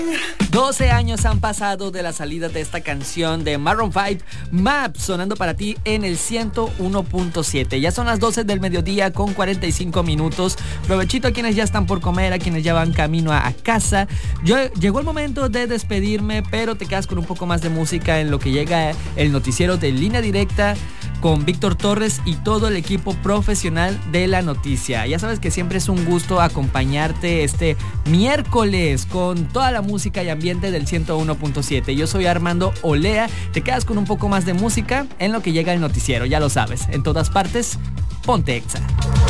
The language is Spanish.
12 años han pasado de la salida de esta canción de Maroon 5, Maps, sonando para ti en el 101.7. Ya son las 12 del mediodía con 45 minutos. Provechito a quienes ya están por comer, a quienes ya van camino a casa. Llegó el momento de despedirme, pero te quedas con un poco más de música en lo que llega el noticiero de Línea Directa con Víctor Torres y todo el equipo profesional de la noticia. Ya sabes que siempre es un gusto acompañarte este miércoles con toda la música y ambiente del 101.7. Yo soy Armando Olea. Te quedas con un poco más de música en lo que llega el noticiero, ya lo sabes. En todas partes, ponte Exa.